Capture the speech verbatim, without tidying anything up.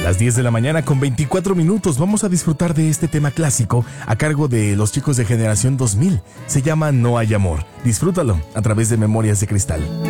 Las diez de la mañana con veinticuatro minutos vamos a disfrutar de este tema clásico a cargo de los chicos de Generación dos mil. Se llama No hay amor. Disfrútalo a través de Memorias de Cristal.